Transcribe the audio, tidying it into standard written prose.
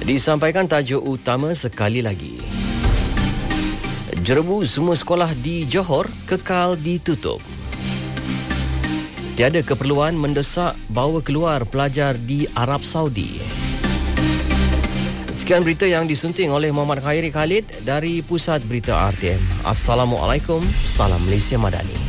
Disampaikan tajuk utama sekali lagi. Jerebu semua sekolah di Johor kekal ditutup. Tiada keperluan mendesak bawa keluar pelajar di Arab Saudi. Sekian berita yang disunting oleh Muhammad Khairi Khalid dari Pusat Berita RTM. Assalamualaikum, salam Malaysia Madani.